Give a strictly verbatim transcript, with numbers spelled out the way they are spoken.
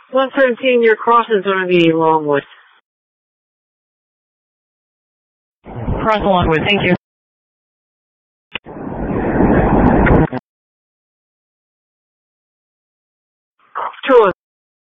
one seventeen, your cross is going to be Longwood. Cross Longwood, thank you.